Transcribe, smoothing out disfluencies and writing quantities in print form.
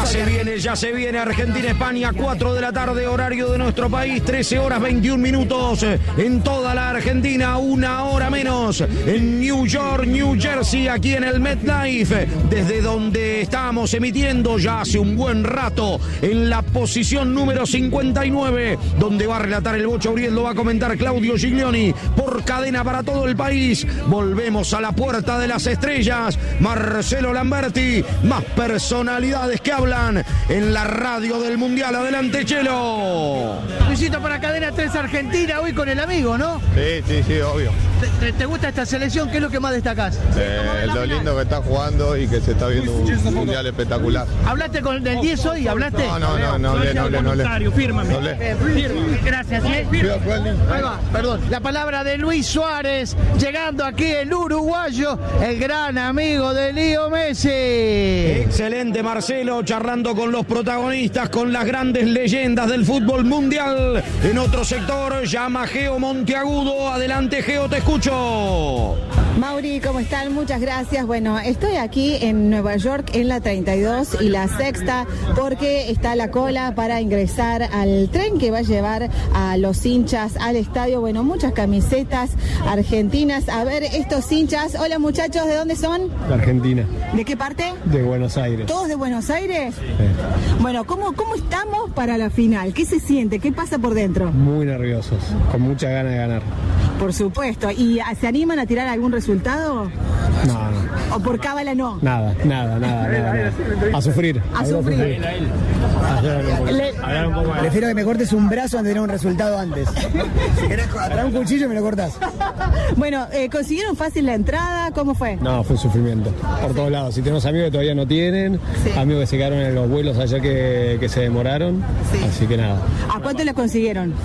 Ya se viene Argentina-España, 4 de la tarde, horario de nuestro país, 13 horas 21 minutos en toda la Argentina, 1 hora menos en New York, New Jersey, aquí en el MetLife, desde donde estamos emitiendo ya hace un buen rato en la posición número 59, donde va a relatar el Bocha Uriel, lo va a comentar Claudio Giglioni por cadena para todo el país. Volvemos a la puerta de las estrellas, Marcelo Lamberti, más personalidades que hablan en la radio del Mundial. Adelante, Chelo. Luisito, para Cadena 3 Argentina, hoy con el amigo, ¿no? Sí, obvio. ¿Te gusta esta selección? ¿Qué es lo que más destacás? Lo lindo que está jugando y que se está viendo un mundial espectacular. ¿Hablaste con el 10 hoy? ¿Hablaste? No hablé. Fírmame. Gracias. Ahí va, perdón. La palabra de Luis Suárez, llegando aquí el uruguayo, el gran amigo de Leo Messi. Excelente, Marcelo, charlando con los protagonistas, con las grandes leyendas del fútbol mundial. En otro sector, llama Geo Monteagudo. Adelante, Geo, te escucho. Mauri, ¿cómo están? Muchas gracias. Bueno, estoy aquí en Nueva York en la 32 y la Sexta porque está la cola para ingresar al tren que va a llevar a los hinchas al estadio. Bueno, muchas camisetas argentinas. A ver, estos hinchas. Hola, muchachos, ¿de dónde son? De Argentina. ¿De qué parte? De Buenos Aires. ¿Todos de Buenos Aires? Sí. Bueno, ¿cómo estamos para la final? ¿Qué se siente? ¿Qué pasa por dentro? Muy nerviosos, con muchas ganas de ganar. Por supuesto. ¿Y se animan a tirar algún resultado? No. ¿O por cábala no? Nada. A sufrir. A sufrir. Prefiero que me cortes un brazo antes de tener un resultado antes. Si querés traer un cuchillo me lo cortás. Bueno, ¿consiguieron fácil la entrada? ¿Cómo fue? No, fue un sufrimiento. Por todos lados. Si tenemos amigos que todavía no tienen, sí. Amigos que se quedaron en los vuelos ayer que se demoraron. Sí. Así que nada. ¿A cuánto la consiguieron?